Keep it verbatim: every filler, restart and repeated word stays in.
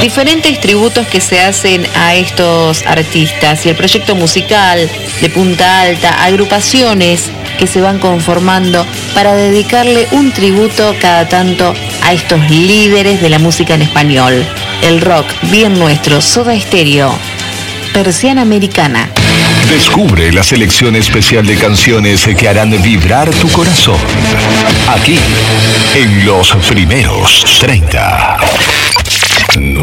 diferentes tributos que se hacen a estos artistas y el proyecto musical de Punta Alta, agrupaciones que se van conformando para dedicarle un tributo cada tanto a estos líderes de la música en español. El rock bien nuestro, Soda Stereo, Persiana Americana. Descubre la selección especial de canciones que harán vibrar tu corazón. Aquí, en los primeros treinta.